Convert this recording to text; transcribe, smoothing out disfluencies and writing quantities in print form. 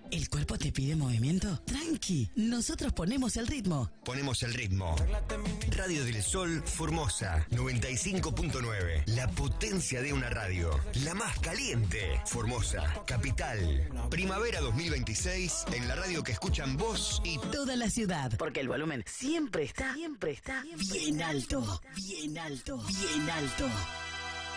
¿El cuerpo te pide movimiento? Tranqui, nosotros ponemos el ritmo. Ponemos el ritmo. Radio del Sol Formosa 95.9. La potencia de una radio. La más caliente. Formosa, capital. Primavera 2026 en la radio que escuchan vos y toda la ciudad. Porque el volumen siempre está bien alto. Bien alto.